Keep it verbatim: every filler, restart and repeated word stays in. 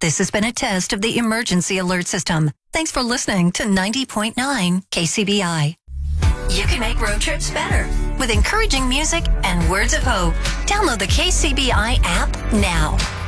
This has been a test of the emergency alert system. Thanks for listening to ninety point nine K C B I. You can make road trips better with encouraging music and words of hope. Download the K C B I app now.